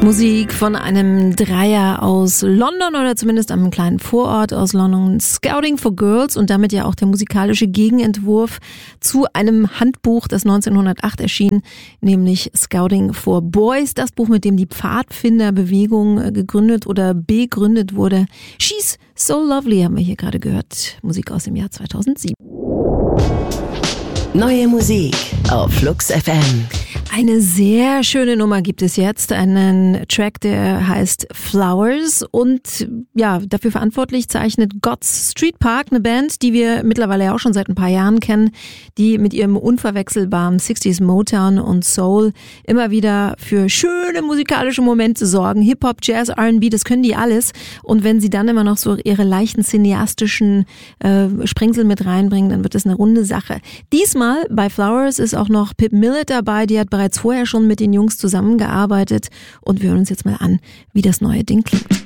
Musik von einem Dreier aus London oder zumindest einem kleinen Vorort aus London, Scouting for Girls, und damit ja auch der musikalische Gegenentwurf zu einem Handbuch, das 1908 erschien, nämlich Scouting for Boys, das Buch, mit dem die Pfadfinderbewegung gegründet oder begründet wurde. She's So Lovely haben wir hier gerade gehört, Musik aus dem Jahr 2007. Neue Musik auf Flux FM. Eine sehr schöne Nummer gibt es jetzt, einen Track, der heißt Flowers, und ja, dafür verantwortlich zeichnet God's Street Park, eine Band, die wir mittlerweile ja auch schon seit ein paar Jahren kennen, die mit ihrem unverwechselbaren 60s Motown und Soul immer wieder für schöne musikalische Momente sorgen. Hip-Hop, Jazz, R&B, das können die alles, und wenn sie dann immer noch so ihre leichten cineastischen Sprengsel mit reinbringen, dann wird das eine runde Sache. Diesmal bei Flowers ist auch noch Pip Millett dabei, die hat bereits vorher schon mit den Jungs zusammengearbeitet, und wir hören uns jetzt mal an, wie das neue Ding klingt.